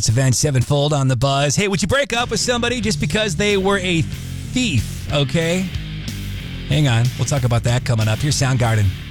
It's Avenged Sevenfold on the Buzz. Hey, would you break up with somebody just because they were a thief, okay? Hang on. We'll talk about that coming up. Here's Soundgarden.